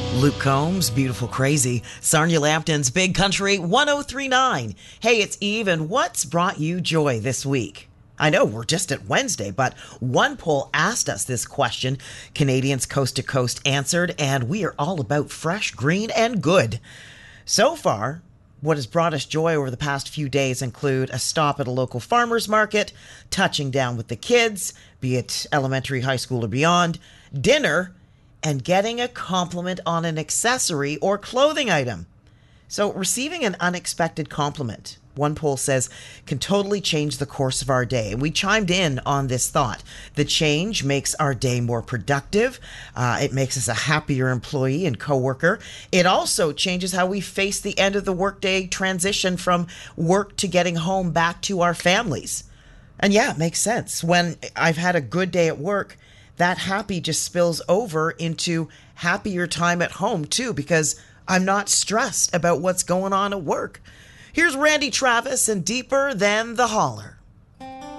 Luke Combs, Beautiful Crazy, Sarnia Lambton's Big Country 1039. Hey, it's Eve, and what's brought you joy this week? I know we're just at Wednesday, but one poll asked us this question. Canadians coast to coast answered, and we are all about fresh, green, and good. So far, what has brought us joy over the past few days include a stop at a local farmer's market, touching down with the kids, be it elementary, high school, or beyond, dinner, and getting a compliment on an accessory or clothing item. So receiving an unexpected compliment, one poll says, can totally change the course of our day. And we chimed in on this thought. The change makes our day more productive. It makes us a happier employee and coworker. It also changes how we face the end of the workday transition from work to getting home back to our families. And yeah, it makes sense. When I've had a good day at work, that happy just spills over into happier time at home too, because I'm not stressed about what's going on at work. Here's Randy Travis and Deeper Than the Holler.